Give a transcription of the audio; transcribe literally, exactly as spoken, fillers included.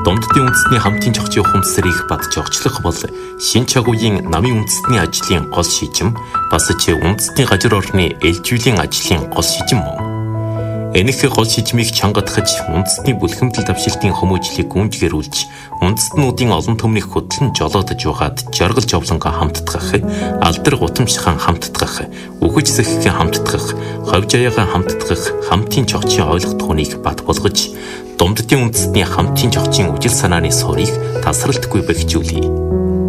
Дунддын үндэстний хамтын зохицын ухамсарыг бат жогчлох бол шин чагуугийн намын үндэстний ажлын гол шижим бас ч үндэстний газар орны ээлжүүлэн ажлын гол шижим мөн. Энэх гол шижмийг чангадахж үндэстний бүлхэмдэл давшилтын хүмүүжлийг гүнжгэрүүлж үндэстнүүдийн олон төмнийг хөтлөн жолоодож угаад жаргал жовлонго хамтдгах, алдар гутамшхан хамтдгах, үхэж сэхгэн хамтдгах, ховж аяагаа хамтдгах хамтын зохицын ойлгох хүнийг бат болгож Дунддын үндэстний хамтын зохицын үжил санааны суурийг тасралтгүй бэхжүүлье.